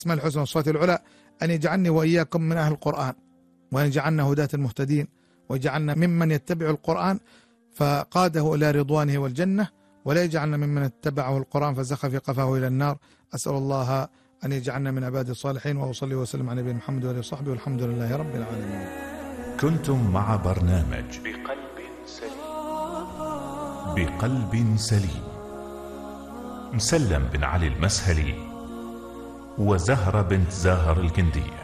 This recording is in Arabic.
الأسماء الحسنى والصفات العلى أن يجعلني وإياكم من أهل القرآن، وأن يجعلنا هداة المهتدين، ويجعلنا ممن يتبع القرآن فقاده إلى رضوانه والجنة، ولا يجعلنا ممن اتبعه القرآن فزخ في قفاه إلى النار. أسأل الله أن يجعلنا من عباد الصالحين، وأصلي وسلم على نبينا محمد وآله وصحبه، والحمد لله رب العالمين. كنتم مع برنامج بقلب سليم، مسلم بن علي المسهلي وزهرة بنت زاهر الكندية.